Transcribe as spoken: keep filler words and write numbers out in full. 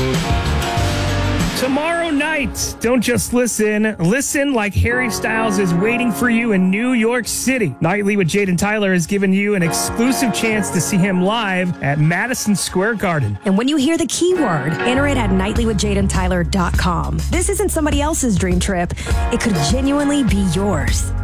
Tomorrow night, don't just listen. Listen like Harry Styles is waiting for you in New York City. Nightly with Jade and Tyler has given you an exclusive chance to see him live at Madison Square Garden. And when you hear the keyword, enter it at nightly with jade and tyler dot com. This isn't somebody else's dream trip. It could genuinely be yours.